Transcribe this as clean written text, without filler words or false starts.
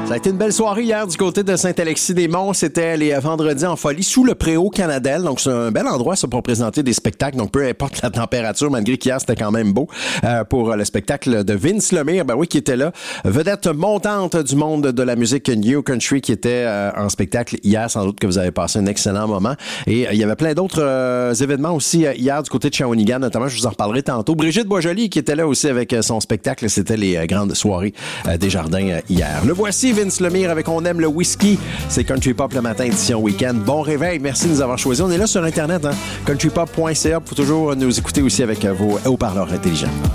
Ça a été une belle soirée hier du côté de Saint-Alexis-des-Monts. C'était les vendredis en folie sous le préau Canadel. Donc, c'est un bel endroit ça, pour présenter des spectacles. Donc, peu importe la température, malgré qu'hier, c'était quand même beau pour le spectacle de Vince Lemire, ben oui, qui était là. Vedette montante du monde de la musique New Country qui était en spectacle hier. Sans doute que vous avez passé un excellent moment. Et il y avait plein d'autres événements aussi hier du côté de Shawinigan, notamment, je vous en reparlerai tantôt. Brigitte Boisjoli qui était là aussi avec son spectacle. C'était les grandes soirées des Jardins hier. Le voici, Vince Lemire, avec On aime le whisky. C'est Country Pop le matin, édition week-end. Bon réveil, merci de nous avoir choisis. On est là sur Internet, countrypop.ca. Vous pouvez toujours nous écouter aussi avec vos haut-parleurs intelligents.